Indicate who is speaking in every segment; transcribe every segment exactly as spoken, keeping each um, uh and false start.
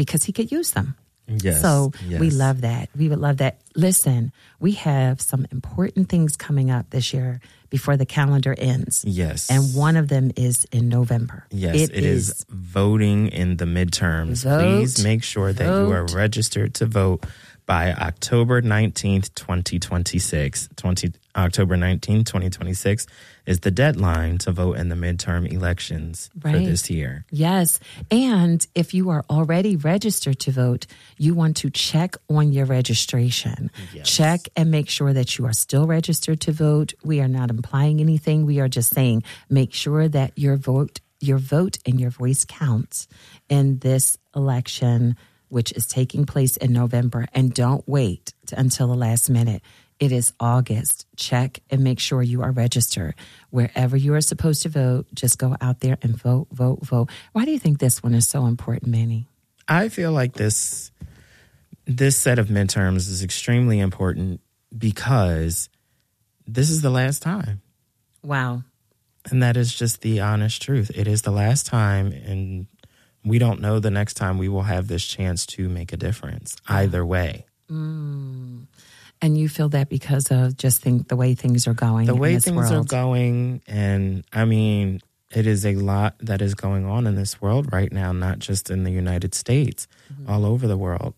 Speaker 1: because he could use them.
Speaker 2: Yes.
Speaker 1: So
Speaker 2: yes.
Speaker 1: we love that. We would love that. Listen, we have some important things coming up this year before the calendar ends.
Speaker 2: Yes.
Speaker 1: And one of them is in November.
Speaker 2: Yes,
Speaker 1: it,
Speaker 2: it is, is voting in the midterms.
Speaker 1: Vote,
Speaker 2: Please make sure that
Speaker 1: vote.
Speaker 2: you are registered to vote by October nineteenth, twenty twenty-six. twenty, October nineteenth, twenty twenty-six is the deadline to vote in the midterm elections
Speaker 1: right.
Speaker 2: for this year.
Speaker 1: Yes. And if you are already registered to vote, you want to check on your registration.
Speaker 2: Yes.
Speaker 1: Check and make sure that you are still registered to vote. We are not implying anything. We are just saying make sure that your vote, your vote and your voice counts in this election, which is taking place in November. And don't wait to, until the last minute. It is August. Check and make sure you are registered. Wherever you are supposed to vote, just go out there and vote, vote, vote. Why do you think this one is so important, Manny?
Speaker 2: I feel like this this set of midterms is extremely important because this is the last time.
Speaker 1: Wow.
Speaker 2: And that is just the honest truth. It is the last time, and we don't know the next time we will have this chance to make a difference either way.
Speaker 1: Mm. And you feel that because of just think the way things are going.
Speaker 2: The
Speaker 1: in
Speaker 2: way
Speaker 1: this
Speaker 2: things
Speaker 1: world.
Speaker 2: are going, and I mean, it is a lot that is going on in this world right now, not just in the United States, mm-hmm. all over the world.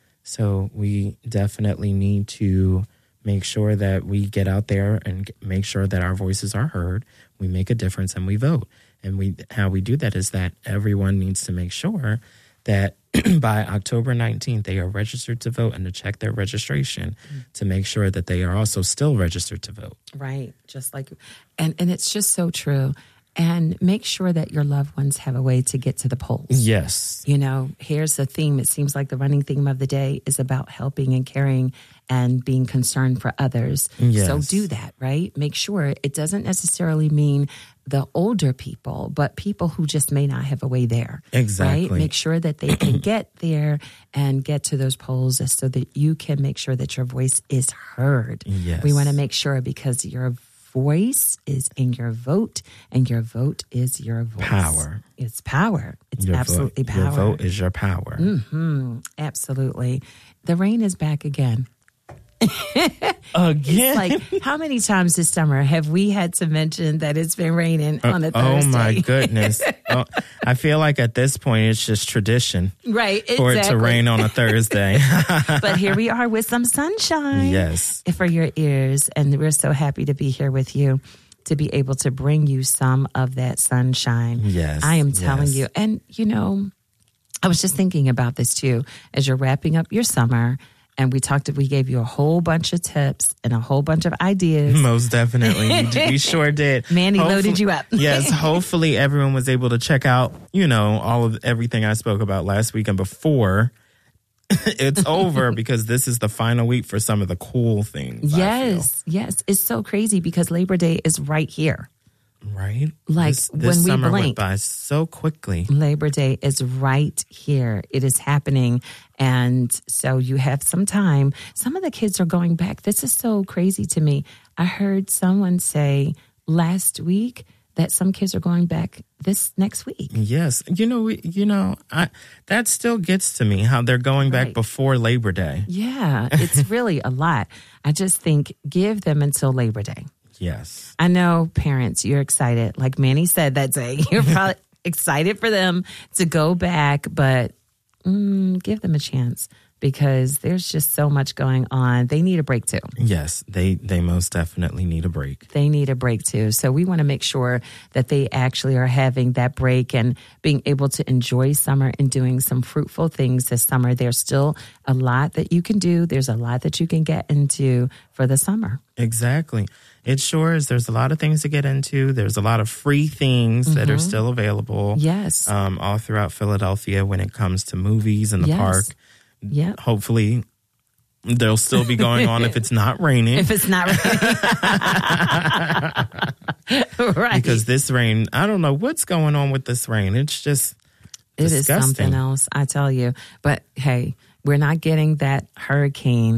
Speaker 2: So we definitely need to make sure that we get out there and make sure that our voices are heard. We make a difference and we vote. And we how we do that is that everyone needs to make sure that by October nineteenth, they are registered to vote and to check their registration mm-hmm. to make sure that they are also still registered to vote.
Speaker 1: Right. Just like, and, and it's just so true. And make sure that your loved ones have a way to get to the polls.
Speaker 2: Yes.
Speaker 1: You know, here's the theme. It seems like the running theme of the day is about helping and caring and being concerned for others.
Speaker 2: Yes.
Speaker 1: So do that, right? Make sure it doesn't necessarily mean the older people, but people who just may not have a way there.
Speaker 2: Exactly.
Speaker 1: Right? Make sure that they can get there and get to those polls so that you can make sure that your voice is heard.
Speaker 2: Yes.
Speaker 1: We want to make sure because your voice is in your vote, and your vote is your voice.
Speaker 2: Power.
Speaker 1: It's power. It's
Speaker 2: your
Speaker 1: absolutely
Speaker 2: vote,
Speaker 1: power.
Speaker 2: Your vote is your power.
Speaker 1: Mm-hmm. Absolutely. The rain is back again.
Speaker 2: Again?
Speaker 1: It's like, how many times this summer have we had to mention that it's been raining
Speaker 2: uh,
Speaker 1: on a Thursday?
Speaker 2: Oh, my goodness. oh, I feel like at this point, it's just tradition.
Speaker 1: Right, exactly.
Speaker 2: For it to rain on a Thursday.
Speaker 1: But here we are with some sunshine.
Speaker 2: Yes.
Speaker 1: For your ears. And we're so happy to be here with you to be able to bring you some of that sunshine.
Speaker 2: Yes.
Speaker 1: I am telling
Speaker 2: yes.
Speaker 1: you. And, you know, I was just thinking about this, too, as you're wrapping up your summer. And we talked, we gave you a whole bunch of tips and a whole bunch of ideas.
Speaker 2: Most definitely. We, we sure did.
Speaker 1: Manny
Speaker 2: hopefully,
Speaker 1: loaded you up.
Speaker 2: Yes. Hopefully everyone was able to check out, you know, all of everything I spoke about last week and before it's over, because this is the final week for some of the cool things.
Speaker 1: Yes. Yes. It's so crazy because Labor Day is right here.
Speaker 2: Right?
Speaker 1: Like
Speaker 2: this, this
Speaker 1: when we
Speaker 2: summer
Speaker 1: blink.
Speaker 2: went by so quickly.
Speaker 1: Labor Day is right here. It is happening. And so you have some time. Some of the kids are going back. This is so crazy to me. I heard someone say last week that some kids are going back this next week.
Speaker 2: Yes. You know, we, you know, I, that still gets to me, how they're going back
Speaker 1: right.
Speaker 2: before Labor Day.
Speaker 1: Yeah, it's really a lot. I just think give them until Labor Day.
Speaker 2: Yes.
Speaker 1: I know parents, you're excited. Like Manny said that day, you're probably excited for them to go back, but mm, give them a chance because there's just so much going on. They need a break too.
Speaker 2: Yes, they, they most definitely need a break.
Speaker 1: They need a break too. So we want to make sure that they actually are having that break and being able to enjoy summer and doing some fruitful things this summer. There's still a lot that you can do. There's a lot that you can get into for the summer.
Speaker 2: Exactly. It sure is. There's a lot of things to get into. There's a lot of free things mm-hmm. that are still available.
Speaker 1: Yes.
Speaker 2: Um, all throughout Philadelphia when it comes to movies and the
Speaker 1: yes.
Speaker 2: park.
Speaker 1: Yeah.
Speaker 2: Hopefully they'll still be going on if it's not raining.
Speaker 1: If it's not raining. Right.
Speaker 2: Because this rain, I don't know what's going on with this rain. It's just
Speaker 1: It
Speaker 2: disgusting.
Speaker 1: is something else, I tell you. But hey, we're not getting that hurricane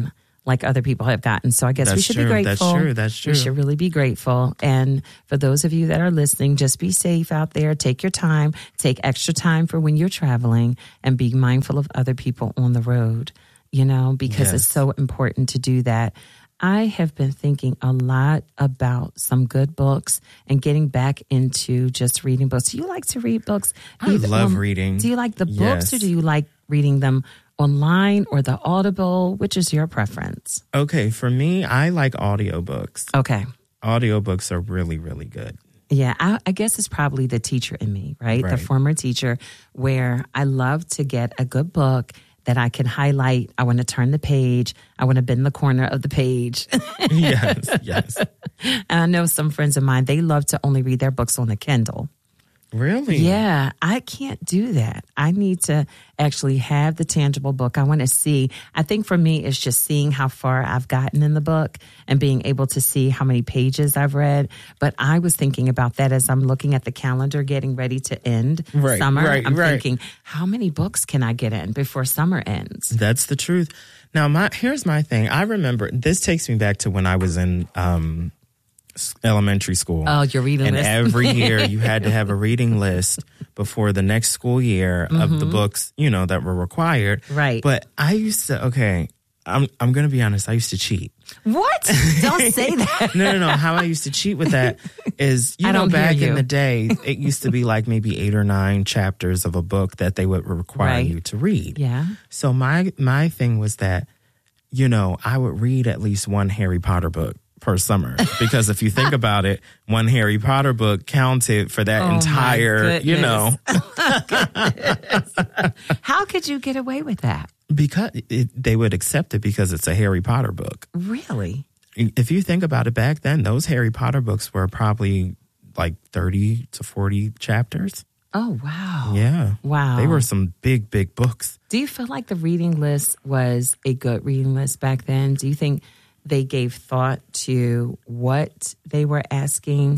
Speaker 1: like other people have gotten. So I guess
Speaker 2: That's
Speaker 1: we should
Speaker 2: true.
Speaker 1: be grateful.
Speaker 2: That's true. That's true.
Speaker 1: We should really be grateful. And for those of you that are listening, just be safe out there. Take your time. Take extra time for when you're traveling, and be mindful of other people on the road, you know, because
Speaker 2: Yes.
Speaker 1: it's so important to do that. I have been thinking a lot about some good books and getting back into just reading books. Do you like to read books?
Speaker 2: I
Speaker 1: Either-
Speaker 2: love
Speaker 1: um,
Speaker 2: reading.
Speaker 1: Do you like the books
Speaker 2: Yes.
Speaker 1: or do you like reading them online or the Audible? Which is your preference?
Speaker 2: Okay, for me, I like audiobooks.
Speaker 1: Okay.
Speaker 2: Audiobooks are really, really good.
Speaker 1: Yeah, I, I guess it's probably the teacher in me, right? The
Speaker 2: Right.
Speaker 1: former teacher, where I love to get a good book that I can highlight. I want to turn the page. I want to bend the corner of the page.
Speaker 2: Yes, yes.
Speaker 1: And I know some friends of mine, they love to only read their books on a Kindle.
Speaker 2: Really?
Speaker 1: Yeah, I can't do that. I need to actually have the tangible book. I want to see. I think for me, it's just seeing how far I've gotten in the book and being able to see how many pages I've read. But I was thinking about that as I'm looking at the calendar getting ready to end
Speaker 2: Right,
Speaker 1: summer.
Speaker 2: right,
Speaker 1: I'm
Speaker 2: right.
Speaker 1: thinking, how many books can I get in before summer ends?
Speaker 2: That's the truth. Now, my here's my thing. I remember, this takes me back to when I was in um, s- elementary school.
Speaker 1: Oh, your reading
Speaker 2: and
Speaker 1: list.
Speaker 2: every year you had to have a reading list before the next school year of the books, you know, that were required.
Speaker 1: Right.
Speaker 2: But I used to, okay, I'm I'm going to be honest, I used to cheat.
Speaker 1: What? Don't say that.
Speaker 2: No, no, no. How I used to cheat with that is, you
Speaker 1: I
Speaker 2: know,
Speaker 1: don't hear
Speaker 2: back
Speaker 1: you.
Speaker 2: in the day, it used to be like maybe eight or nine chapters of a book that they would require
Speaker 1: Right.
Speaker 2: you to read.
Speaker 1: Yeah.
Speaker 2: So my my thing was that, you know, I would read at least one Harry Potter book per summer, because if you think about it, one Harry Potter book counted for that
Speaker 1: Oh, my
Speaker 2: entire, you know,
Speaker 1: How could you get away with that?
Speaker 2: because it, they would accept it because it's a Harry Potter book.
Speaker 1: Really?
Speaker 2: If you think about it, back then, those Harry Potter books were probably like thirty to forty chapters.
Speaker 1: Oh, wow.
Speaker 2: Yeah.
Speaker 1: Wow.
Speaker 2: They were some big, big books.
Speaker 1: Do you feel like the reading list was a good reading list back then? Do you think they gave thought to what they were asking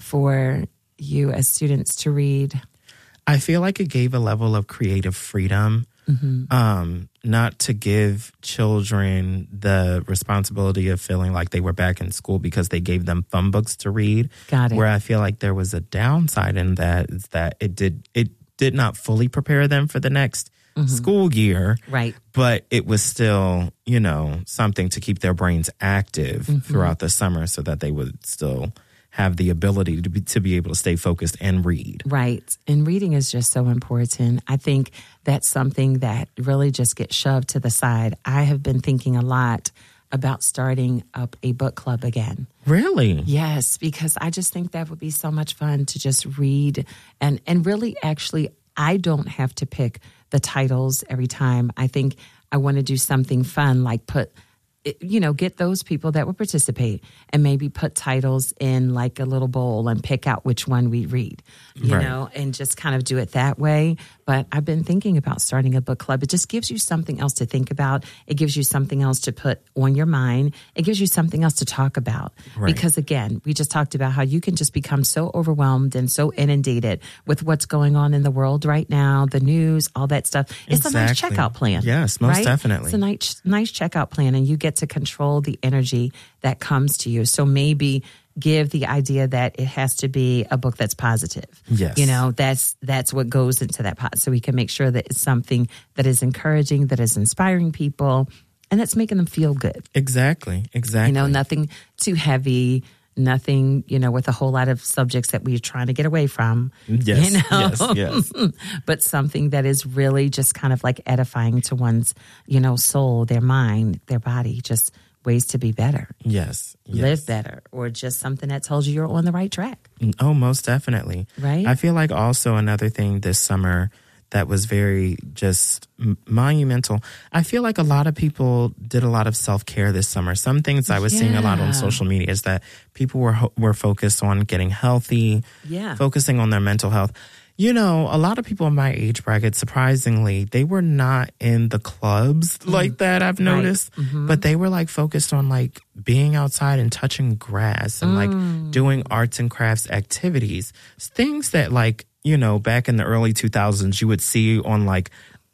Speaker 1: for you as students to read?
Speaker 2: I feel like it gave a level of creative freedom,
Speaker 1: Mm-hmm.
Speaker 2: um, not to give children the responsibility of feeling like they were back in school because they gave them fun books to read.
Speaker 1: Got it.
Speaker 2: Where I feel like there was a downside in that is that it did it did not fully prepare them for the next school year.
Speaker 1: Right.
Speaker 2: But it was still, you know, something to keep their brains active
Speaker 1: Mm-hmm.
Speaker 2: throughout the summer so that they would still have the ability to be to be able to stay focused and read.
Speaker 1: Right. And reading is just so important. I think that's something that really just gets shoved to the side. I have been thinking a lot about starting up a book club again.
Speaker 2: Really?
Speaker 1: Yes, because I just think that would be so much fun to just read and, and really actually, I don't have to pick the titles every time. I think I want to do something fun, like put, you know, get those people that would participate and maybe put titles in like a little bowl and pick out which one we read, you
Speaker 2: Right.
Speaker 1: know, and just kind of do it that way. But I've been thinking about starting a book club. It just gives you something else to think about. It gives you something else to put on your mind. It gives you something else to talk about.
Speaker 2: Right.
Speaker 1: Because again, we just talked about how you can just become so overwhelmed and so inundated with what's going on in the world right now, the news, all that stuff. It's a nice
Speaker 2: Exactly.
Speaker 1: checkout plan.
Speaker 2: Yes, most
Speaker 1: right?
Speaker 2: definitely.
Speaker 1: It's a nice, nice checkout plan, and you get to control the energy that comes to you. So maybe give the idea that it has to be a book that's positive.
Speaker 2: Yes.
Speaker 1: You know, that's that's what goes into that pot. So we can make sure that it's something that is encouraging, that is inspiring people, and that's making them feel good.
Speaker 2: Exactly. Exactly.
Speaker 1: You know, nothing too heavy, nothing, you know, with a whole lot of subjects that we're trying to get away from.
Speaker 2: Yes,
Speaker 1: You know?
Speaker 2: yes, yes.
Speaker 1: But something that is really just kind of like edifying to one's, you know, soul, their mind, their body, just ways to be better,
Speaker 2: Yes. yes.
Speaker 1: live better, or just something that tells you you're on the right track.
Speaker 2: Oh, most definitely.
Speaker 1: Right?
Speaker 2: I feel like also another thing this summer that was very just m- monumental. I feel like a lot of people did a lot of self-care this summer. Some things I was seeing a lot
Speaker 1: Yeah.
Speaker 2: on social media is that people were ho- were focused on getting healthy,
Speaker 1: Yeah.
Speaker 2: focusing on their mental health. You know, a lot of people in my age bracket, surprisingly, they were not in the clubs like that, I've noticed. But they were like focused on like being outside and touching grass and like doing arts and crafts activities. Things that like, you know, back in the early two thousands, you would see on like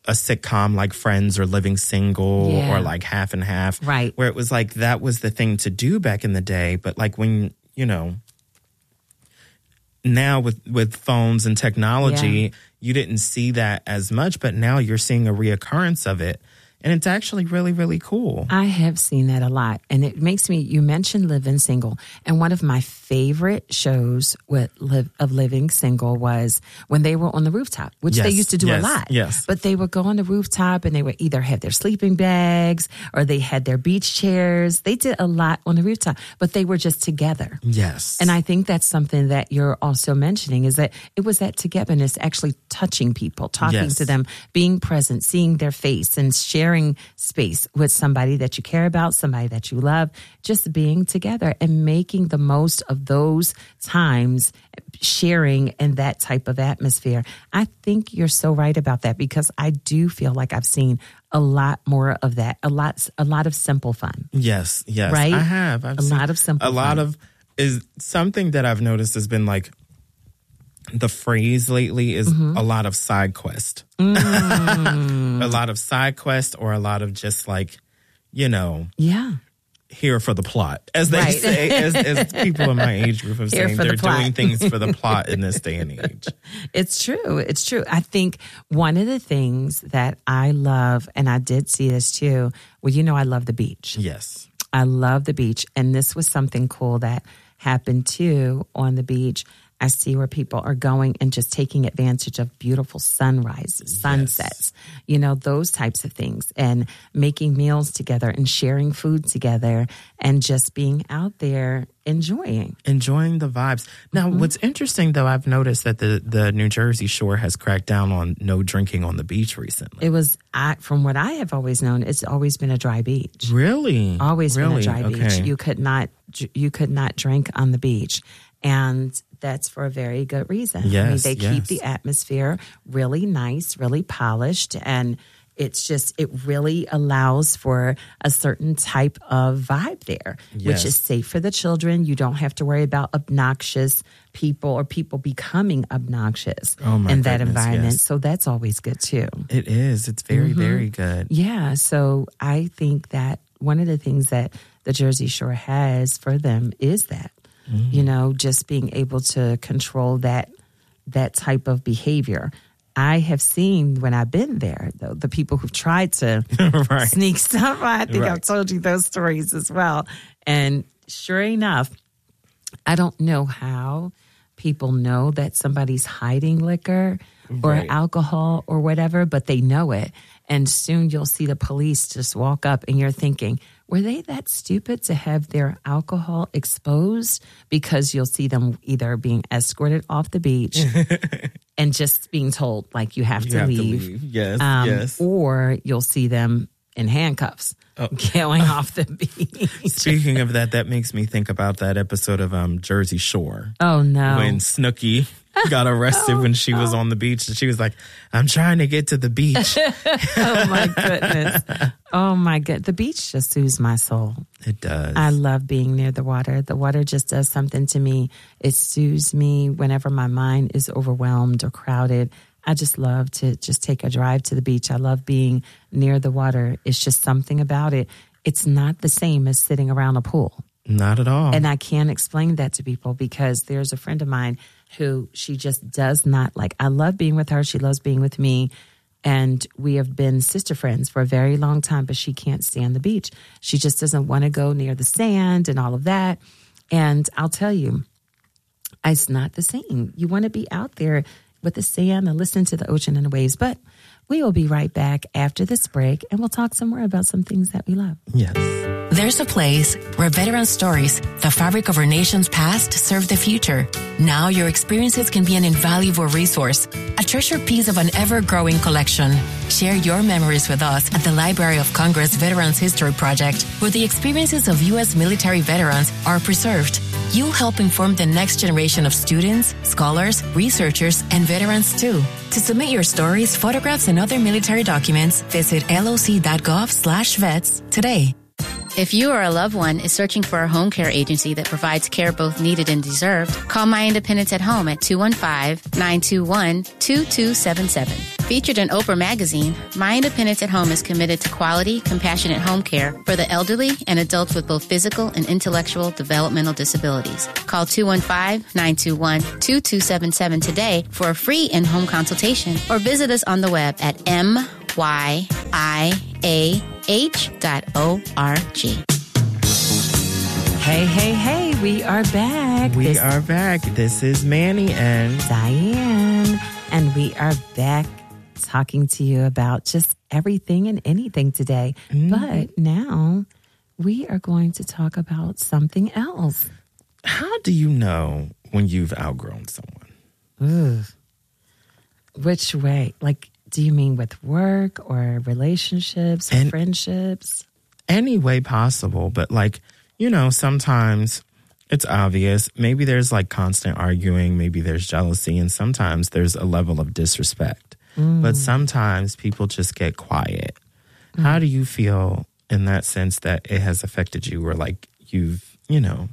Speaker 2: a sitcom like Friends or Living Single
Speaker 1: Yeah.
Speaker 2: or like Half and Half.
Speaker 1: Right.
Speaker 2: Where it was like that was the thing to do back in the day. But like when, you know, now with, with phones and technology,
Speaker 1: Yeah.
Speaker 2: you didn't see that as much, but now you're seeing a reoccurrence of it. And it's actually really, really cool.
Speaker 1: I have seen that a lot. And it makes me, you mentioned Living Single. And one of my favorite shows with live, of Living Single was when they were on the rooftop, which
Speaker 2: Yes,
Speaker 1: they used to do
Speaker 2: yes,
Speaker 1: a lot.
Speaker 2: yes.
Speaker 1: But they would go on the rooftop and they would either have their sleeping bags or they had their beach chairs. They did a lot on the rooftop, but they were just together.
Speaker 2: Yes.
Speaker 1: And I think that's something that you're also mentioning is that it was that togetherness, actually touching people, talking
Speaker 2: Yes.
Speaker 1: to them, being present, seeing their face and sharing space with somebody that you care about, somebody that you love, just being together and making the most of those times, sharing in that type of atmosphere. I think you're so right about that because I do feel like I've seen a lot more of that, a lot, a lot of simple fun.
Speaker 2: Yes, yes.
Speaker 1: Right?
Speaker 2: I have. I've
Speaker 1: A
Speaker 2: seen
Speaker 1: lot of simple
Speaker 2: A lot
Speaker 1: fun.
Speaker 2: of is something that I've noticed has been like the phrase lately is
Speaker 1: Mm-hmm.
Speaker 2: a lot of side quest.
Speaker 1: Mm.
Speaker 2: A lot of side quest or a lot of just like, you know,
Speaker 1: Yeah.
Speaker 2: here for the plot. As they
Speaker 1: Right.
Speaker 2: say, as, as people in my age group have
Speaker 1: Here
Speaker 2: saying
Speaker 1: for the
Speaker 2: they're
Speaker 1: plot.
Speaker 2: doing things for the plot in this day and age.
Speaker 1: It's true. It's true. I think one of the things that I love, and I did see this too, well, you know, I love the beach.
Speaker 2: Yes.
Speaker 1: I love the beach. And this was something cool that happened too on the beach. I see where people are going and just taking advantage of beautiful sunrises, sunsets, you know, those types of things, and making meals together and sharing food together and just being out there enjoying.
Speaker 2: Enjoying the vibes. Now,
Speaker 1: Mm-hmm.
Speaker 2: what's interesting though, I've noticed that the, the New Jersey shore has cracked down on no drinking on the beach recently.
Speaker 1: It was, I, from what I have always known, it's always been a dry beach.
Speaker 2: Really?
Speaker 1: Always
Speaker 2: really?
Speaker 1: been a dry
Speaker 2: Okay.
Speaker 1: beach. You could not, you could not drink on the beach. And that's for a very good reason. I mean,
Speaker 2: Yes,
Speaker 1: they keep
Speaker 2: yes.
Speaker 1: the atmosphere really nice, really polished, and it's just, it really allows for a certain type of vibe there,
Speaker 2: Yes.
Speaker 1: which is safe for the children. You don't have to worry about obnoxious people or people becoming obnoxious
Speaker 2: Oh, my
Speaker 1: in that
Speaker 2: goodness,
Speaker 1: environment.
Speaker 2: yes.
Speaker 1: So that's always good too.
Speaker 2: It is. It's very,
Speaker 1: Mm-hmm.
Speaker 2: very good.
Speaker 1: Yeah. So I think that one of the things that the Jersey Shore has for them is that,
Speaker 2: Mm-hmm.
Speaker 1: you know, just being able to control that, that type of behavior. I have seen when I've been there, though, the people who've tried to
Speaker 2: Right.
Speaker 1: sneak stuff. I think
Speaker 2: Right.
Speaker 1: I've told you those stories as well. And sure enough, I don't know how people know that somebody's hiding liquor or
Speaker 2: Right.
Speaker 1: alcohol or whatever, but they know it. And soon you'll see the police just walk up and you're thinking, were they that stupid to have their alcohol exposed? Because you'll see them either being escorted off the beach and just being told, like, you have,
Speaker 2: You
Speaker 1: to,
Speaker 2: have
Speaker 1: leave.
Speaker 2: to leave. Yes,
Speaker 1: Um,
Speaker 2: yes.
Speaker 1: Or you'll see them in handcuffs
Speaker 2: Oh.
Speaker 1: going off the beach.
Speaker 2: Speaking of that, that makes me think about that episode of um, Jersey Shore.
Speaker 1: Oh, no.
Speaker 2: When Snooki got arrested when she was on the beach. And she was like, I'm trying to get to the beach.
Speaker 1: Oh, my goodness. Oh, my God. The beach just soothes my soul.
Speaker 2: It does.
Speaker 1: I love being near the water. The water just does something to me. It soothes me whenever my mind is overwhelmed or crowded. I just love to just take a drive to the beach. I love being near the water. It's just something about it. It's not the same as sitting around a pool.
Speaker 2: Not at all.
Speaker 1: And I can't explain that to people because there's a friend of mine who she just does not like. I love being with her. She loves being with me. And we have been sister friends for a very long time, but she can't stand the beach. She just doesn't want to go near the sand and all of that. And I'll tell you, it's not the same. You want to be out there with the sand and listen to the ocean and the waves. But we will be right back after this break, and we'll talk some more about some things that we love.
Speaker 2: Yes.
Speaker 3: There's a place where veteran stories, the fabric of our nation's past, serve the future. Now your experiences can be an invaluable resource, a treasured piece of an ever-growing collection. Share your memories with us at the Library of Congress Veterans History Project, where the experiences of U S military veterans are preserved. You'll help inform the next generation of students, scholars, researchers, and veterans too. To submit your stories, photographs, and other military documents, visit loc.gov slash vets today.
Speaker 4: If you or a loved one is searching for a home care agency that provides care both needed and deserved, call My Independence at Home at two one five, nine two one, two two seven seven. Featured in Oprah Magazine, My Independence at Home is committed to quality, compassionate home care for the elderly and adults with both physical and intellectual developmental disabilities. Call two one five, nine two one, two two seven seven today for a free in-home consultation or visit us on the web at m y i a h dot org.
Speaker 1: Hey, hey, hey, we are back.
Speaker 2: We
Speaker 1: This-
Speaker 2: are back. This is Manny and
Speaker 1: Diane, and we are back talking to you about just everything and anything today.
Speaker 2: Mm-hmm.
Speaker 1: But now we are going to talk about something else.
Speaker 2: how do you know when you've outgrown someone?
Speaker 1: Ooh. Which way? Like, do you mean with work or relationships or
Speaker 2: And-
Speaker 1: friendships?
Speaker 2: Any way possible, but like, you know, sometimes it's obvious. Maybe there's like constant arguing, maybe there's jealousy, and sometimes there's a level of disrespect.
Speaker 1: Mm.
Speaker 2: But sometimes people just get quiet. Mm. How do you feel in that sense that it has affected you, or like you've, you know?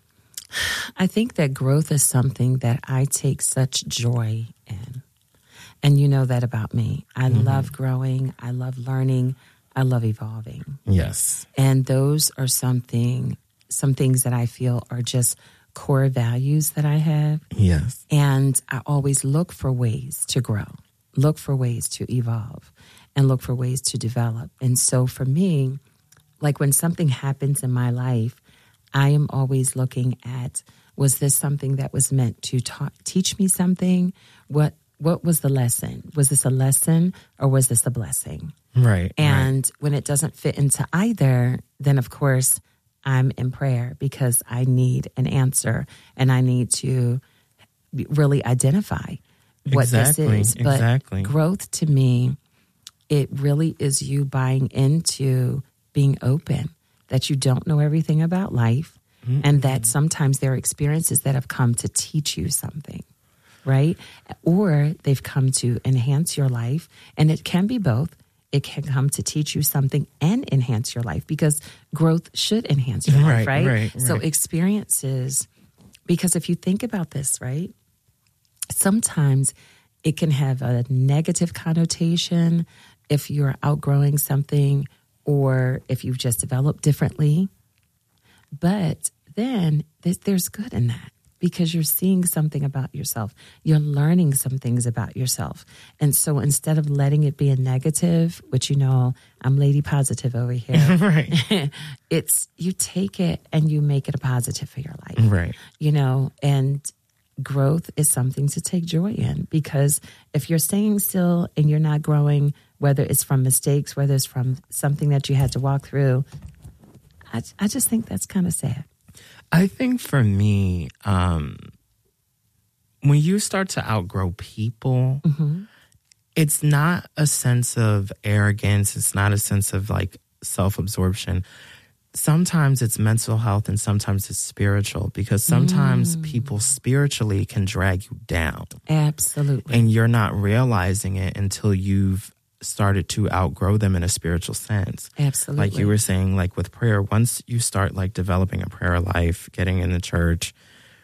Speaker 1: I think that growth is something that I take such joy in. And you know that about me. I mm-hmm. love growing. I love learning. I love evolving.
Speaker 2: Yes.
Speaker 1: And those are something, some things that I feel are just core values that I have.
Speaker 2: Yes.
Speaker 1: And I always look for ways to grow, look for ways to evolve, and look for ways to develop. And so for me, like when something happens in my life, I am always looking at, was this something that was meant to ta- teach me something? What What was the lesson? Was this a lesson or was this a blessing?
Speaker 2: Right.
Speaker 1: And
Speaker 2: right.
Speaker 1: when it doesn't fit into either, then of course I'm in prayer because I need an answer and I need to really identify what
Speaker 2: exactly,
Speaker 1: this is. But
Speaker 2: exactly.
Speaker 1: growth to me, it really is you buying into being open, that you don't know everything about life, mm-hmm. and that sometimes there are experiences that have come to teach you something. Right? Or they've come to enhance your life. And it can be both. It can come to teach you something and enhance your life, because growth should enhance your life,
Speaker 2: right?
Speaker 1: Right,
Speaker 2: right
Speaker 1: So
Speaker 2: right.
Speaker 1: experiences, because if you think about this, right, sometimes it can have a negative connotation if you're outgrowing something or if you've just developed differently. But then there's, there's good in that, because you're seeing something about yourself. You're learning some things about yourself. And so instead of letting it be a negative, which, you know, I'm Lady Positive over here.
Speaker 2: Right.
Speaker 1: It's, you take it and you make it a positive for your life.
Speaker 2: Right.
Speaker 1: You know, and growth is something to take joy in, because if you're staying still and you're not growing, whether it's from mistakes, whether it's from something that you had to walk through, I, I just think that's kind of sad.
Speaker 2: I think for me, um, when you start to outgrow people, mm-hmm. it's not a sense of arrogance. It's not a sense of like self-absorption. Sometimes it's mental health and sometimes it's spiritual, because sometimes mm. people spiritually can drag you down.
Speaker 1: Absolutely.
Speaker 2: And you're not realizing it until you've started to outgrow them in a spiritual sense.
Speaker 1: Absolutely.
Speaker 2: Like you were saying, like with prayer, once you start like developing a prayer life, getting in the church,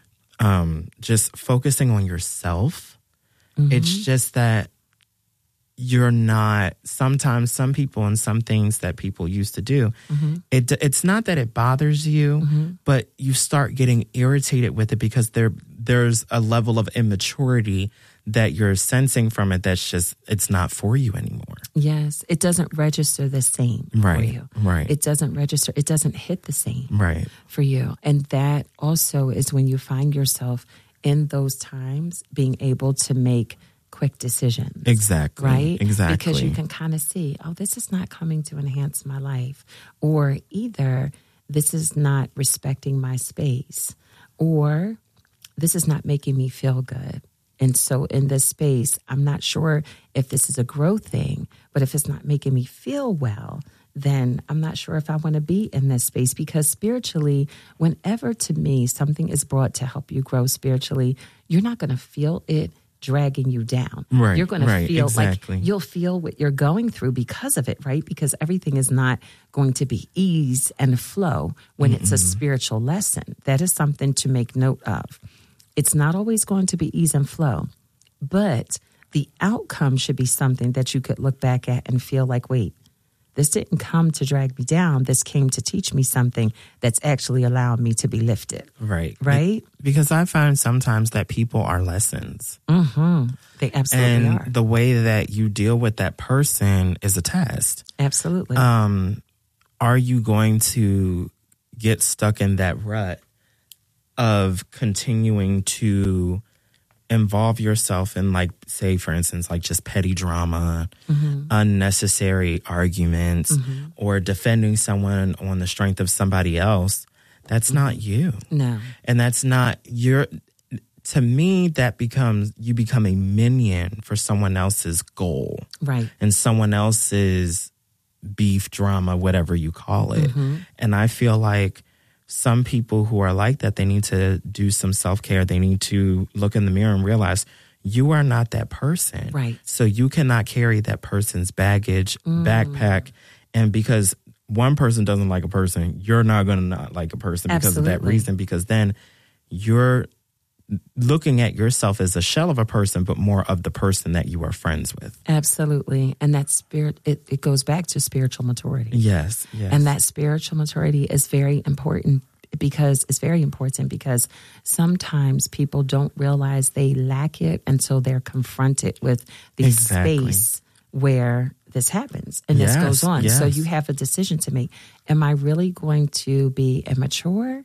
Speaker 2: um, just focusing on yourself, mm-hmm. it's just that you're not, sometimes some people and some things that people used to do, mm-hmm. it it's not that it bothers you, mm-hmm. but you start getting irritated with it because there there's a level of immaturity that you're sensing from it that's just, it's not for you anymore.
Speaker 1: Yes, it doesn't register the same
Speaker 2: right,
Speaker 1: for you.
Speaker 2: Right.
Speaker 1: It doesn't register, it doesn't hit the same
Speaker 2: right.
Speaker 1: for you. And that also is when you find yourself in those times being able to make quick decisions.
Speaker 2: Exactly.
Speaker 1: Right?
Speaker 2: Exactly.
Speaker 1: Because you can kind of see, oh, this is not coming to enhance my life. Or either this is not respecting my space. Or this is not making me feel good. And so in this space, I'm not sure if this is a growth thing, but if it's not making me feel well, then I'm not sure if I want to be in this space. Because spiritually, whenever to me something is brought to help you grow spiritually, you're not going to feel it dragging you down.
Speaker 2: Right,
Speaker 1: you're going
Speaker 2: right,
Speaker 1: to feel
Speaker 2: exactly.
Speaker 1: like you'll feel what you're going through because of it, right? Because everything is not going to be ease and flow when Mm-mm. it's a spiritual lesson. That is something to make note of. It's not always going to be ease and flow, but The outcome should be something that you could look back at and feel like, wait, this didn't come to drag me down. This came to teach me something that's actually allowed me to be lifted.
Speaker 2: Right.
Speaker 1: Right?
Speaker 2: Because I find sometimes that people are lessons.
Speaker 1: Mm-hmm. They absolutely
Speaker 2: and
Speaker 1: are.
Speaker 2: And the way that you deal with that person is a test.
Speaker 1: Absolutely.
Speaker 2: Um, are you going to get stuck in that rut of continuing to involve yourself in, like, say, for instance, like just petty drama, mm-hmm. unnecessary arguments, mm-hmm. or defending someone on the strength of somebody else? That's mm-hmm. not you.
Speaker 1: No.
Speaker 2: And that's not your, to me, that becomes, you become a minion for someone else's goal.
Speaker 1: Right.
Speaker 2: And someone else's beef, drama, whatever you call it. Mm-hmm. And I feel like some people who are like that, they need to do some self-care. They need to look in the mirror and realize you are not that person.
Speaker 1: Right.
Speaker 2: So you cannot carry that person's baggage, mm. backpack. And because one person doesn't like a person, you're not going to not like a person because Absolutely. Of that reason, because then you're looking at yourself as a shell of a person, but more of the person that you are friends with.
Speaker 1: Absolutely. And that spirit, it, it goes back to spiritual maturity.
Speaker 2: Yes, yes.
Speaker 1: And that spiritual maturity is very important because it's very important because sometimes people don't realize they lack it until they're confronted with the
Speaker 2: exactly.
Speaker 1: space where this happens and
Speaker 2: yes,
Speaker 1: this goes on.
Speaker 2: Yes.
Speaker 1: So you have a decision to make. Am I really going to be immature?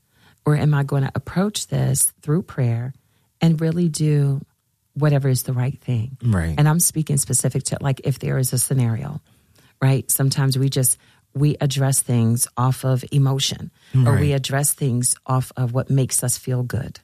Speaker 1: Or am I going to approach this through prayer and really do whatever is the right thing?
Speaker 2: Right.
Speaker 1: And I'm speaking specific to, like, if there is a scenario, right? Sometimes we just, we address things off of emotion, right. or we address things off of what makes us feel good.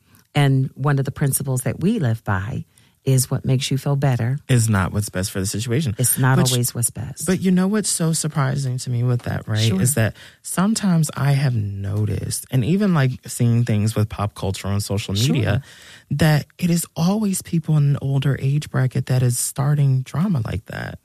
Speaker 1: And one of the principles that we live by is what makes you feel better
Speaker 2: is not what's best for the situation.
Speaker 1: It's not
Speaker 2: but
Speaker 1: always what's best.
Speaker 2: But you know what's so surprising to me with that, right?
Speaker 1: Sure.
Speaker 2: Is that sometimes I have noticed, and even like seeing things with pop culture on social media, sure. that it is always people in an older age bracket that is starting drama like that.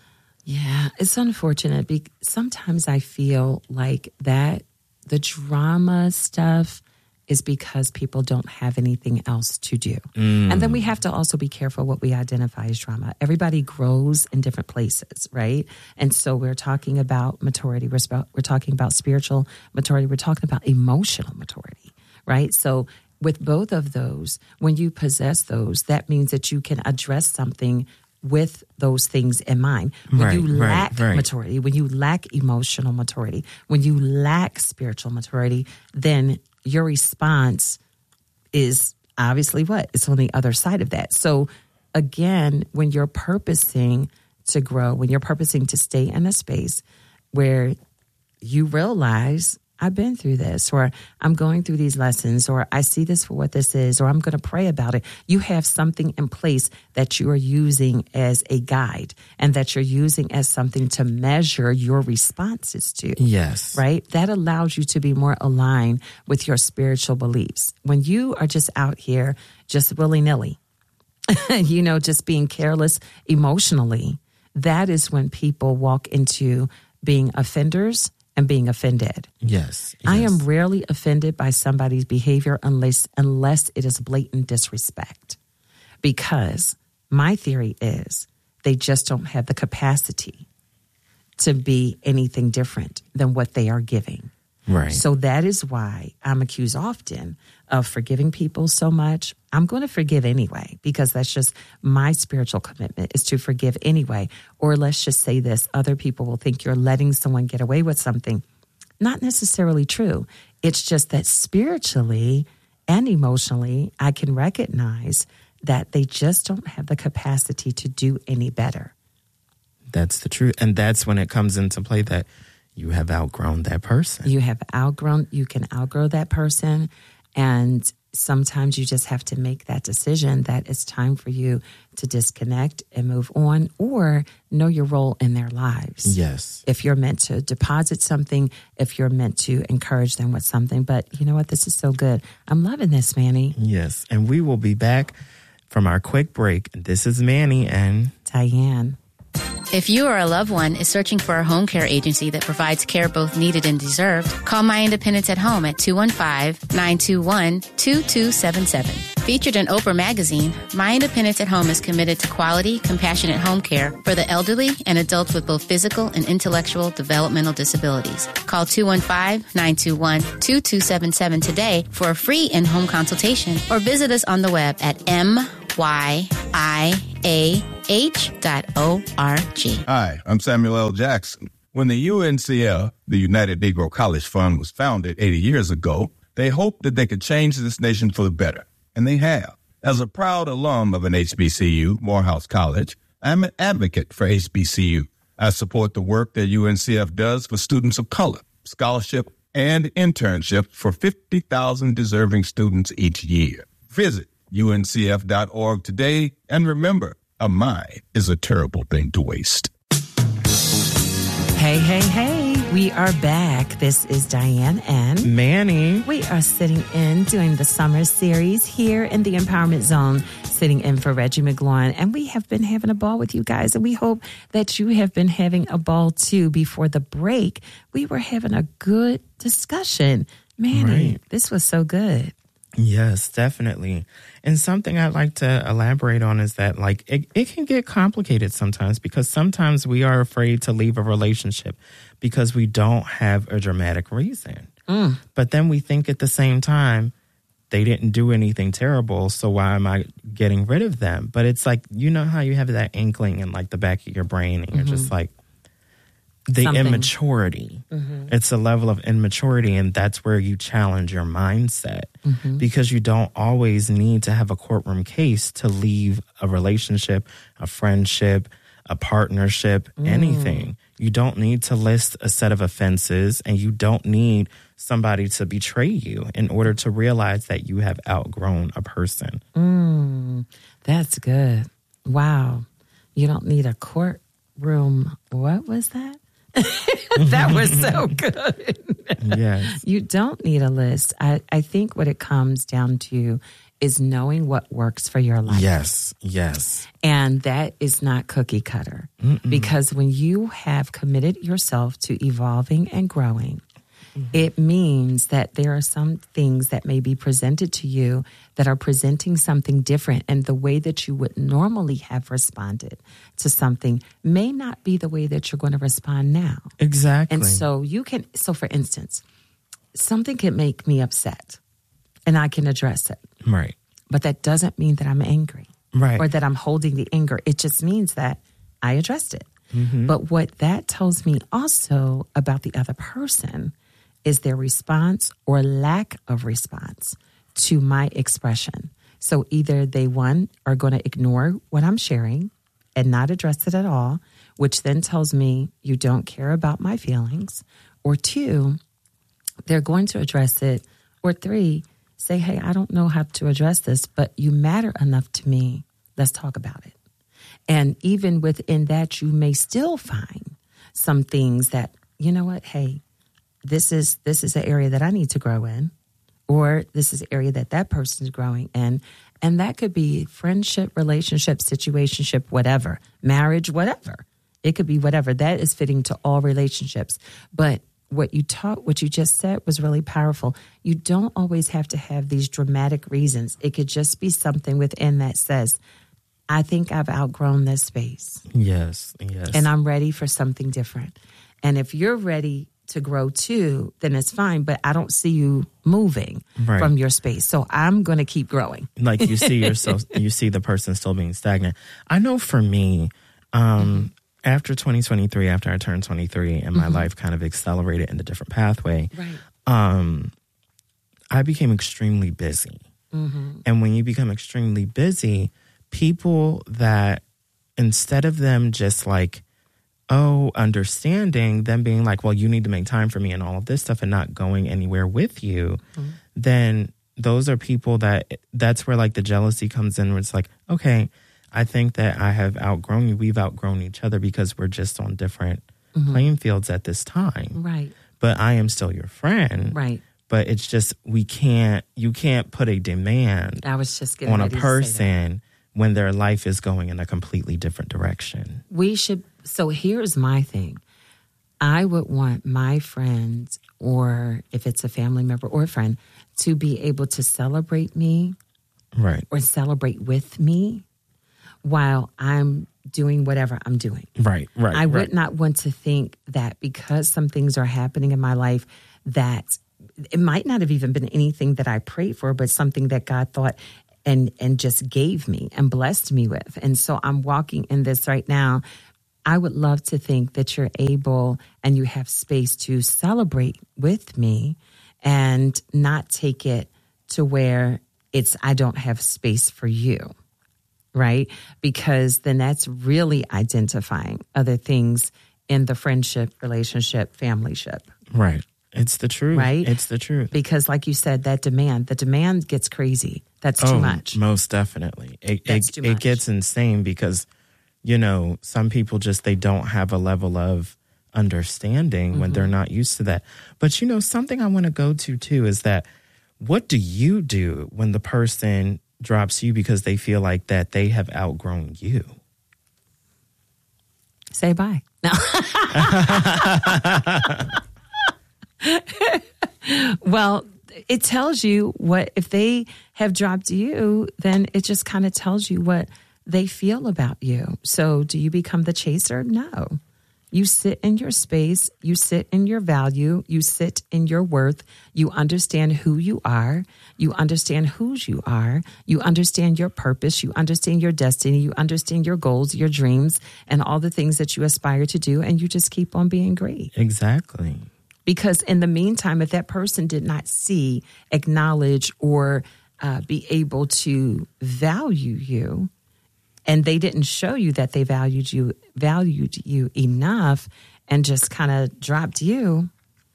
Speaker 1: Yeah, it's unfortunate. Be- Sometimes I feel like that the drama stuff is because people don't have anything else to do. Mm. And then we have to also be careful what we identify as drama. Everybody grows in different places, right? And so we're talking about maturity. We're, sp- we're talking about spiritual maturity. We're talking about emotional maturity, right? So with both of those, when you possess those, that means that you can address something with those things in mind. When
Speaker 2: right,
Speaker 1: you lack
Speaker 2: right, right.
Speaker 1: maturity, when you lack emotional maturity, when you lack spiritual maturity, then your response is obviously what? It's on the other side of that. So again, when you're purposing to grow, when you're purposing to stay in a space where you realize, I've been through this, or I'm going through these lessons, or I see this for what this is, or I'm going to pray about it. You have something in place that you are using as a guide and that you're using as something to measure your responses to.
Speaker 2: Yes.
Speaker 1: Right? That allows you to be more aligned with your spiritual beliefs. When you are just out here, just willy-nilly, you know, just being careless emotionally, that is when people walk into being offenders and being offended.
Speaker 2: Yes, yes.
Speaker 1: I am rarely offended by somebody's behavior unless unless it is blatant disrespect. Because my theory is they just don't have the capacity to be anything different than what they are giving.
Speaker 2: Right.
Speaker 1: So that is why I'm accused often of forgiving people so much. I'm going to forgive anyway, because that's just my spiritual commitment is to forgive anyway. Or let's just say this, other people will think you're letting someone get away with something. Not necessarily true. It's just that spiritually and emotionally, I can recognize that they just don't have the capacity to do any better.
Speaker 2: That's the truth. And that's when it comes into play that you have outgrown that person.
Speaker 1: You have outgrown, you can outgrow that person. And sometimes you just have to make that decision that it's time for you to disconnect and move on, or know your role in their lives.
Speaker 2: Yes.
Speaker 1: If you're meant to deposit something, if you're meant to encourage them with something. But you know what? This is so good. I'm loving this, Manny.
Speaker 2: Yes. And we will be back from our quick break. This is Manny and
Speaker 1: Diane.
Speaker 4: If you or a loved one is searching for a home care agency that provides care both needed and deserved, call My Independence at Home at two one five, nine two one, two two seven seven. Featured in Oprah Magazine, My Independence at Home is committed to quality, compassionate home care for the elderly and adults with both physical and intellectual developmental disabilities. Call two one five, nine two one, two two seven seven today for a free in-home consultation or visit us on the web at m y i a h dot org.
Speaker 5: Hi, I'm Samuel L. Jackson. When the U N C F, the United Negro College Fund, was founded eighty years ago, they hoped that they could change this nation for the better, and they have. As a proud alum of an H B C U, Morehouse College, I'm an advocate for H B C U. I support the work that U N C F does for students of color, scholarship, and internship for fifty thousand deserving students each year. Visit U N C F dot org today, and remember, a mind is a terrible thing to waste.
Speaker 1: Hey, hey, hey, we are back. This is Diane and
Speaker 2: Manny.
Speaker 1: We are sitting in doing the summer series here in the Empowerment Zone, sitting in for Reggie McGloin. And we have been having a ball with you guys, and we hope that you have been having a ball too. Before the break, we were having a good discussion. Manny, right. This was so good.
Speaker 2: Yes, definitely. And something I'd like to elaborate on is that, like, it, it can get complicated sometimes, because sometimes we are afraid to leave a relationship because we don't have a dramatic reason. Mm. But then we think at the same time, they didn't do anything terrible, so why am I getting rid of them? But it's like, you know how you have that inkling in, like, the back of your brain, and you're mm-hmm. just like, the Something. immaturity. Mm-hmm. It's a level of immaturity, and that's where you challenge your mindset, mm-hmm. because you don't always need to have a courtroom case to leave a relationship, a friendship, a partnership, mm. anything. You don't need to list a set of offenses, and you don't need somebody to betray you in order to realize that you have outgrown a person.
Speaker 1: Mm, that's good. Wow. You don't need a courtroom. What was that? That was so good.
Speaker 2: Yes.
Speaker 1: You don't need a list. I, I think what it comes down to is knowing what works for your life.
Speaker 2: Yes, yes.
Speaker 1: And that is not cookie cutter. Mm-mm. Because when you have committed yourself to evolving and growing, mm-hmm. it means that there are some things that may be presented to you that are presenting something different. And the way that you would normally have responded to something may not be the way that you're going to respond now.
Speaker 2: Exactly.
Speaker 1: And so you can, so for instance, something can make me upset and I can address it.
Speaker 2: Right.
Speaker 1: But that doesn't mean that I'm angry.
Speaker 2: Right.
Speaker 1: Or that I'm holding the anger. It just means that I addressed it. Mm-hmm. But what that tells me also about the other person is their response or lack of response to my expression. So either they, one, are going to ignore what I'm sharing and not address it at all, which then tells me you don't care about my feelings, or two, they're going to address it, or three, say, hey, I don't know how to address this, but you matter enough to me. Let's talk about it. And even within that, you may still find some things that, you know what, hey, this is this is an area that I need to grow in, or this is an area that that person is growing in. And that could be friendship, relationship, situationship, whatever, marriage, whatever. It could be whatever. That is fitting to all relationships. But what you taught, what you just said was really powerful. You don't always have to have these dramatic reasons. It could just be something within that says, I think I've outgrown this space.
Speaker 2: Yes, yes.
Speaker 1: And I'm ready for something different. And if you're ready to grow too, then it's fine. But I don't see you moving right. from your space. So I'm going to keep growing.
Speaker 2: Like you see yourself, you see the person still being stagnant. I know for me, um, mm-hmm. after twenty twenty-three, after I turned twenty-three and my mm-hmm. life kind of accelerated in a different pathway,
Speaker 1: right.
Speaker 2: um, I became extremely busy. Mm-hmm. And when you become extremely busy, people that instead of them just like, oh, understanding, them being like, well, you need to make time for me and all of this stuff and not going anywhere with you, mm-hmm. then those are people that that's where like the jealousy comes in, where it's like, okay, I think that I have outgrown you. We've outgrown each other because we're just on different mm-hmm. playing fields at this time.
Speaker 1: Right.
Speaker 2: But I am still your friend.
Speaker 1: Right.
Speaker 2: But it's just, we can't, you can't put a demand
Speaker 1: I was just getting
Speaker 2: on a
Speaker 1: ready to
Speaker 2: person
Speaker 1: say that.
Speaker 2: When their life is going in a completely different direction.
Speaker 1: We should So here's my thing. I would want my friends, or if it's a family member or a friend, to be able to celebrate me,
Speaker 2: right,
Speaker 1: or celebrate with me while I'm doing whatever I'm doing.
Speaker 2: Right, right.
Speaker 1: I would
Speaker 2: right.
Speaker 1: not want to think that because some things are happening in my life that it might not have even been anything that I prayed for, but something that God thought and and just gave me and blessed me with. And so I'm walking in this right now. I would love to think that you're able and you have space to celebrate with me and not take it to where it's I don't have space for you, right? Because then that's really identifying other things in the friendship, relationship, familyship.
Speaker 2: Right. It's the truth.
Speaker 1: Right?
Speaker 2: It's the truth.
Speaker 1: Because like you said, that demand, the demand gets crazy. That's too
Speaker 2: oh,
Speaker 1: much.
Speaker 2: Most definitely. It,
Speaker 1: That's
Speaker 2: it,
Speaker 1: too much.
Speaker 2: It gets insane because, you know, some people just, they don't have a level of understanding mm-hmm. when they're not used to that. But, you know, something I want to go to too is that what do you do when the person drops you because they feel like that they have outgrown you?
Speaker 1: Say bye. No. Well, it tells you what, if they have dropped you, then it just kind of tells you what they feel about you. So do you become the chaser? No. You sit in your space, you sit in your value, you sit in your worth, you understand who you are, you understand whose you are, you understand your purpose, you understand your destiny, you understand your goals, your dreams, and all the things that you aspire to do, and you just keep on being great.
Speaker 2: Exactly.
Speaker 1: Because in the meantime, if that person did not see, acknowledge, or uh, be able to value you, and they didn't show you that they valued you, valued you enough, and just kind of dropped you,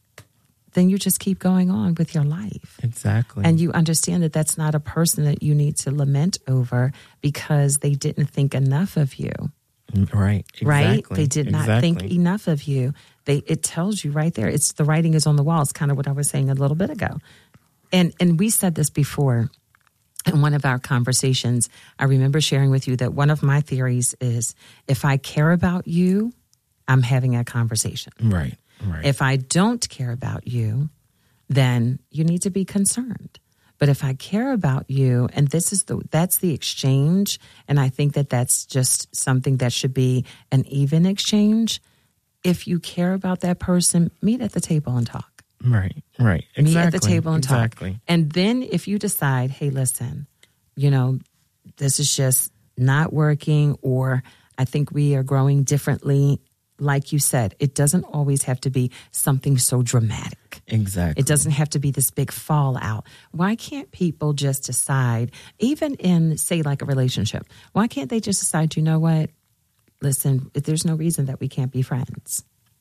Speaker 1: then you just keep going on with your life.
Speaker 2: Exactly.
Speaker 1: And you understand that that's not a person that you need to lament over because they didn't think enough of you.
Speaker 2: Right. Exactly.
Speaker 1: Right? They did not
Speaker 2: exactly.
Speaker 1: think enough of you. They it tells you right there. It's the writing is on the wall. It's kind of what I was saying a little bit ago. And and we said this before in one of our conversations. I remember sharing with you that one of my theories is if I care about you, I'm having a conversation.
Speaker 2: Right. Right.
Speaker 1: If I don't care about you, then you need to be concerned. But if I care about you, and this is the that's the exchange, and I think that that's just something that should be an even exchange. If you care about that person, meet at the table and talk.
Speaker 2: Right, right. Exactly.
Speaker 1: Meet at the table and
Speaker 2: exactly.
Speaker 1: talk. And then if you decide, hey, listen, you know, this is just not working, or I think we are growing differently. Like you said, it doesn't always have to be something so dramatic.
Speaker 2: Exactly.
Speaker 1: It doesn't have to be this big fallout. Why can't people just decide, even in, say, like a relationship, why can't they just decide, you know what? Listen, there's no reason that we can't be friends.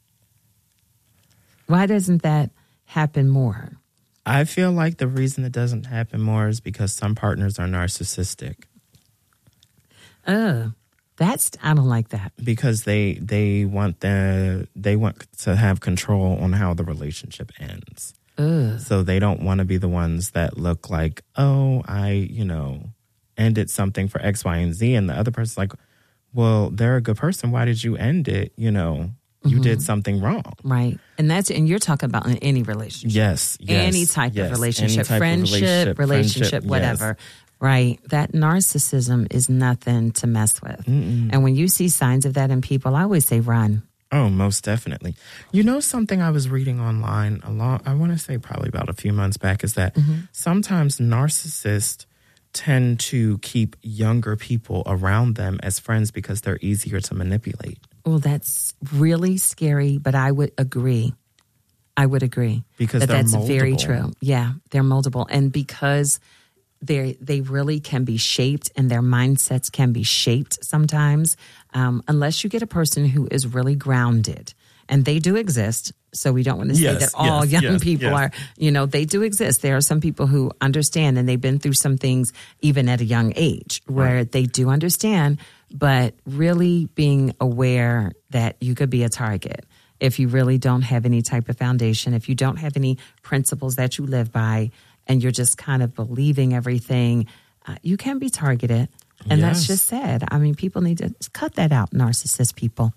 Speaker 1: Why doesn't that happen more?
Speaker 2: I feel like the reason it doesn't happen more is because some partners are narcissistic.
Speaker 1: Oh, that's, I don't like that.
Speaker 2: Because they they want the they want to have control on how the relationship ends.
Speaker 1: Ugh.
Speaker 2: So they don't want to be the ones that look like, oh, I, you know, ended something for X, Y, and Z. And the other person's like, well, they're a good person. Why did you end it? You know, you mm-hmm. did something wrong.
Speaker 1: Right. And that's, and you're talking about in any relationship.
Speaker 2: Yes. yes
Speaker 1: any type
Speaker 2: yes,
Speaker 1: of relationship,
Speaker 2: type
Speaker 1: friendship,
Speaker 2: of relationship,
Speaker 1: relationship,
Speaker 2: friendship,
Speaker 1: whatever.
Speaker 2: Yes.
Speaker 1: Right. That narcissism is nothing to mess with.
Speaker 2: Mm-mm.
Speaker 1: And when you see signs of that in people, I always say run.
Speaker 2: Oh, most definitely. You know, something I was reading online a lot, I want to say probably about a few months back, is that mm-hmm. sometimes narcissists tend to keep younger people around them as friends because they're easier to manipulate.
Speaker 1: Well, that's really scary, but I would agree. I would agree.
Speaker 2: Because
Speaker 1: that
Speaker 2: they're
Speaker 1: that's
Speaker 2: moldable.
Speaker 1: Very true. Yeah, they're moldable. And because they they really can be shaped and their mindsets can be shaped sometimes, um, unless you get a person who is really grounded. And they do exist. So we don't want to say
Speaker 2: yes,
Speaker 1: that all
Speaker 2: yes,
Speaker 1: young
Speaker 2: yes,
Speaker 1: people
Speaker 2: yes.
Speaker 1: are, you know, they do exist. There are some people who understand and they've been through some things even at a young age where right. they do understand, but really being aware that you could be a target if you really don't have any type of foundation, if you don't have any principles that you live by, and you're just kind of believing everything, uh, you can be targeted. And
Speaker 2: Yes.
Speaker 1: that's just sad. I mean, people need to cut that out, narcissist people.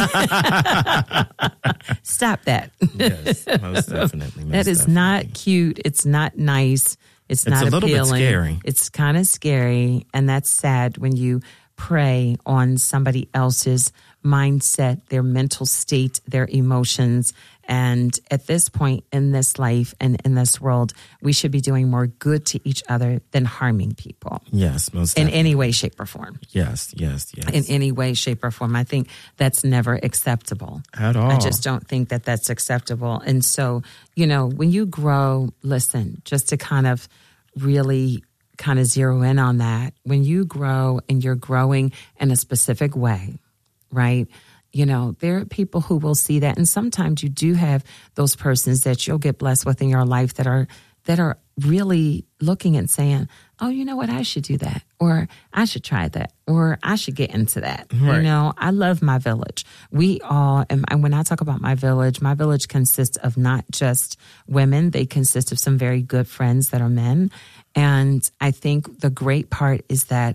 Speaker 1: Stop that.
Speaker 2: Yes, most definitely. Most
Speaker 1: That is
Speaker 2: definitely.
Speaker 1: not cute. It's not nice. It's,
Speaker 2: It's
Speaker 1: not
Speaker 2: a little bit
Speaker 1: appealing.
Speaker 2: scary.
Speaker 1: It's kind of scary. And that's sad when you prey on somebody else's mindset, their mental state, their emotions. And at this point in this life and in this world, we should be doing more good to each other than harming people
Speaker 2: Yes, most
Speaker 1: in
Speaker 2: definitely.
Speaker 1: any way, shape, or form.
Speaker 2: Yes, yes, yes.
Speaker 1: In any way, shape, or form. I think that's never acceptable.
Speaker 2: At all.
Speaker 1: I just don't think that that's acceptable. And so, you know, when you grow, listen, just to kind of really kind of zero in on that, when you grow and you're growing in a specific way, right? You know, there are people who will see that. And sometimes you do have those persons that you'll get blessed with in your life that are that are really looking and saying, oh, you know what, I should do that. Or I should try that. Or I should get into that.
Speaker 2: Right.
Speaker 1: You know, I love my village. We all, and when I talk about my village, my village consists of not just women. They consist of some very good friends that are men. And I think the great part is that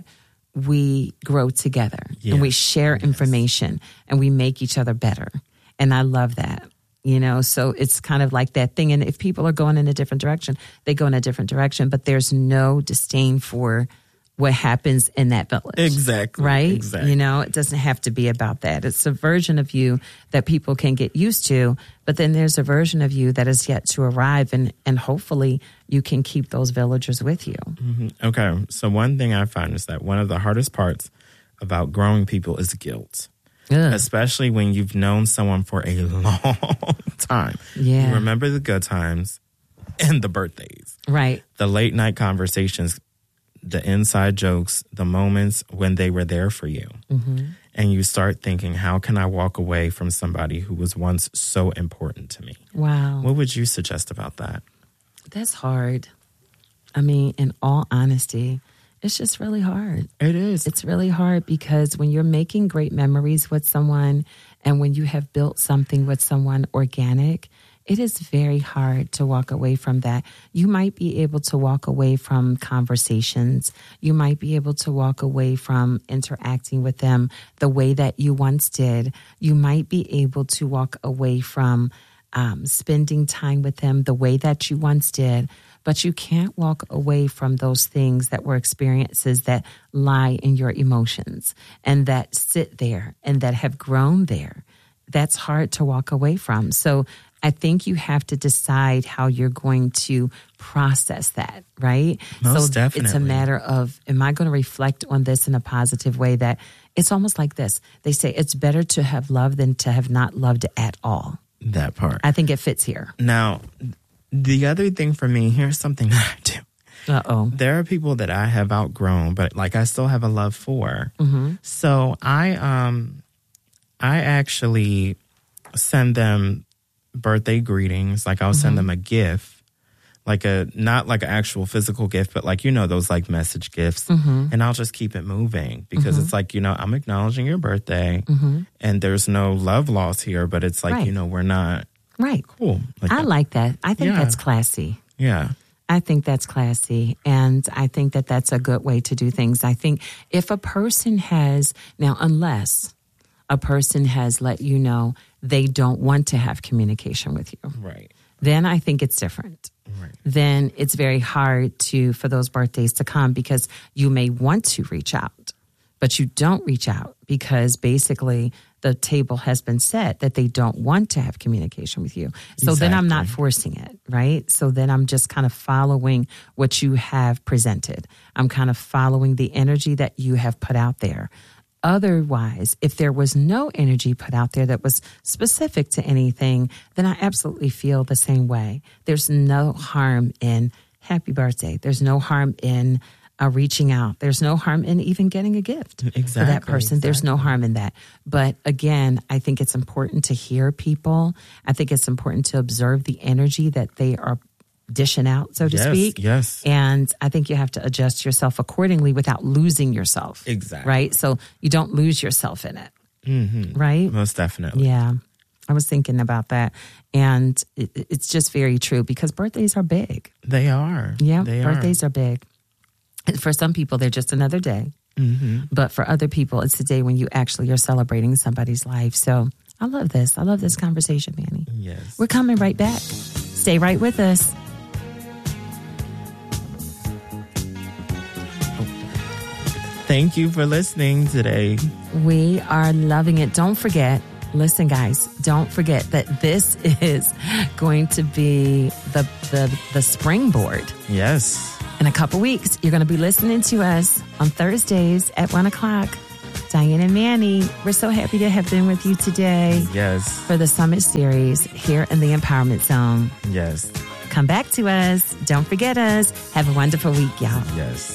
Speaker 1: we grow together and we
Speaker 2: Yes.
Speaker 1: share information and we make each other better. And I love that. You know, so it's kind of like that thing. And if people are going in a different direction, they go in a different direction, but there's no disdain for what happens in that village.
Speaker 2: Exactly.
Speaker 1: Right?
Speaker 2: Exactly.
Speaker 1: You know, it doesn't have to be about that. It's a version of you that people can get used to, but then there's a version of you that is yet to arrive, and, and hopefully you can keep those villagers with you.
Speaker 2: Mhm. Okay. So one thing I find is that one of the hardest parts about growing people is guilt.
Speaker 1: Ugh.
Speaker 2: Especially when you've known someone for a long time.
Speaker 1: Yeah.
Speaker 2: You remember the good times and the birthdays,
Speaker 1: Right.
Speaker 2: the late night conversations, the inside jokes, the moments when they were there for you.
Speaker 1: Mm-hmm.
Speaker 2: And you start thinking, how can I walk away from somebody who was once so important to me?
Speaker 1: Wow.
Speaker 2: What would you suggest about that?
Speaker 1: That's hard. I mean, in all honesty, it's just really hard.
Speaker 2: It is.
Speaker 1: It's really hard because when you're making great memories with someone and when you have built something with someone organic, it is very hard to walk away from that. You might be able to walk away from conversations. You might be able to walk away from interacting with them the way that you once did. You might be able to walk away from um, spending time with them the way that you once did. But you can't walk away from those things that were experiences that lie in your emotions and that sit there and that have grown there. That's hard to walk away from. So I think you have to decide how you're going to process that, right?
Speaker 2: Most
Speaker 1: so
Speaker 2: definitely.
Speaker 1: It's a matter of, am I going to reflect on this in a positive way? That it's almost like this. They say it's better to have loved than to have not loved at all.
Speaker 2: That part.
Speaker 1: I think it fits here.
Speaker 2: Now, the other thing for me, here's something that I do.
Speaker 1: Uh-oh.
Speaker 2: There are people that I have outgrown, but like I still have a love for.
Speaker 1: Mm-hmm.
Speaker 2: So I um I actually send them birthday greetings. Like I'll send them a gift, like a not like an actual physical gift, but like, you know, those like message gifts.
Speaker 1: Mm-hmm.
Speaker 2: And I'll just keep it moving because
Speaker 1: Mm-hmm.
Speaker 2: it's like, you know, I'm acknowledging your birthday
Speaker 1: Mm-hmm.
Speaker 2: and there's no love lost here, but it's like,
Speaker 1: Right.
Speaker 2: you know, we're not
Speaker 1: Right.
Speaker 2: cool. Like
Speaker 1: I
Speaker 2: that.
Speaker 1: like that. I think
Speaker 2: Yeah.
Speaker 1: that's classy.
Speaker 2: Yeah.
Speaker 1: I think that's classy. And I think that that's a good way to do things. I think if a person has, now, unless a person has let you know they don't want to have communication with you,
Speaker 2: Right.
Speaker 1: then I think it's different.
Speaker 2: Right.
Speaker 1: Then it's very hard to, for those birthdays to come because you may want to reach out, but you don't reach out because basically the table has been set that they don't want to have communication with you. So then I'm not
Speaker 2: Exactly.
Speaker 1: forcing it, right? So then I'm just kind of following what you have presented. I'm kind of following the energy that you have put out there. Otherwise, if there was no energy put out there that was specific to anything, then I absolutely feel the same way. There's no harm in happy birthday. There's no harm in uh, reaching out. There's no harm in even getting a gift for that
Speaker 2: Exactly,
Speaker 1: person. There's no
Speaker 2: exactly.
Speaker 1: harm in that. But again, I think it's important to hear people. I think it's important to observe the energy that they are dishing out, so to
Speaker 2: Yes,
Speaker 1: speak.
Speaker 2: yes.
Speaker 1: And I think you have to adjust yourself accordingly without losing yourself.
Speaker 2: Exactly.
Speaker 1: Right? So you don't lose yourself in it.
Speaker 2: Mm-hmm.
Speaker 1: Right?
Speaker 2: Most definitely.
Speaker 1: Yeah. I was thinking about that. And it, it's just very true because birthdays are big.
Speaker 2: They are.
Speaker 1: Yeah.
Speaker 2: They
Speaker 1: birthdays are. are big. For some people, they're just another day.
Speaker 2: Mm-hmm.
Speaker 1: But for other people, it's the day when you actually are celebrating somebody's life. So I love this. I love this conversation, Manny.
Speaker 2: Yes.
Speaker 1: We're coming right back. Stay right with us.
Speaker 2: Thank you for listening today.
Speaker 1: We are loving it. Don't forget, listen, guys, don't forget that this is going to be the the, the springboard.
Speaker 2: Yes.
Speaker 1: In a couple weeks, you're going to be listening to us on Thursdays at one o'clock. Diane and Manny, we're so happy to have been with you today.
Speaker 2: Yes.
Speaker 1: For the Summit Series here in the Empowerment Zone.
Speaker 2: Yes.
Speaker 1: Come back to us. Don't forget us. Have a wonderful week, y'all.
Speaker 2: Yes.